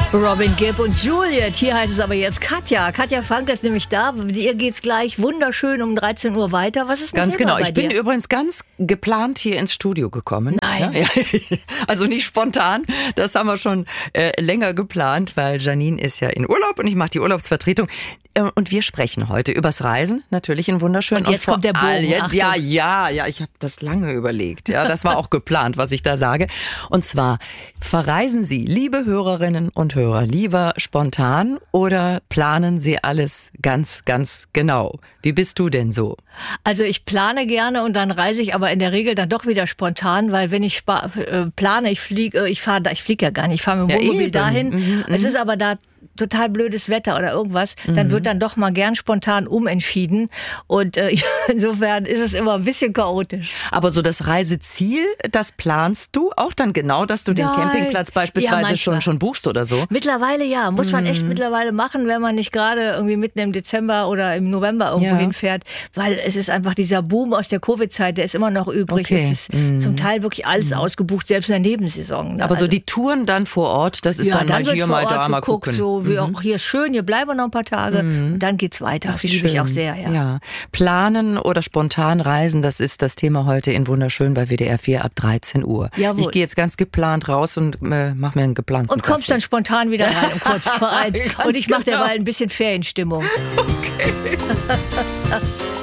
Robin Gibb und Juliet. Hier heißt es aber jetzt Katja. Katja Frank ist nämlich da. Mit ihr geht's gleich wunderschön um 13 Uhr weiter. Was ist denn Ganz Thema genau. bei dir? Ich bin übrigens ganz geplant hier ins Studio gekommen. Nein. Ja, also nicht spontan. Das haben wir schon länger geplant, weil Janine ist ja in Urlaub und ich mache die Urlaubsvertretung. Und wir sprechen heute übers Reisen, natürlich in wunderschön. Und jetzt kommt der Bogen. Jetzt, ja, ich habe das lange überlegt. Ja, das war auch geplant, was ich da sage. Und zwar, verreisen Sie, liebe Hörerinnen und Hörer, lieber spontan oder planen Sie alles ganz, ganz genau? Wie bist du denn so? Also ich plane gerne und dann reise ich aber in der Regel dann doch wieder spontan, weil wenn ich plane, ich fliege ja gar nicht, ich fahre mit dem Wohnmobil dahin. Es ist aber da total blödes Wetter oder irgendwas, dann wird dann doch mal gern spontan umentschieden und insofern ist es immer ein bisschen chaotisch. Aber so das Reiseziel, das planst du auch dann genau, dass du den Nein. Campingplatz beispielsweise Ja, schon buchst oder so? Mittlerweile ja, muss man echt mittlerweile machen, wenn man nicht gerade irgendwie mitten im Dezember oder im November irgendwo hinfährt, weil es ist einfach dieser Boom aus der Covid-Zeit, der ist immer noch übrig. Okay. Es ist zum Teil wirklich alles ausgebucht, selbst in der Nebensaison. Ne? Aber so die Touren dann vor Ort, das ist ja, dann mal wird hier, vor mal Ort da, mal geguckt, gucken. so wie auch hier ist schön, hier bleiben wir noch ein paar Tage und dann geht's weiter. Das liebe ich auch sehr, ja. Planen oder spontan reisen, das ist das Thema heute in Wunderschön bei WDR 4 ab 13 Uhr. Jawohl. Ich gehe jetzt ganz geplant raus und mach mir einen geplanten Und kommst Kaffee. dann spontan wieder rein um kurz vor 1. Und ich mache derweil ein bisschen Ferienstimmung. Okay.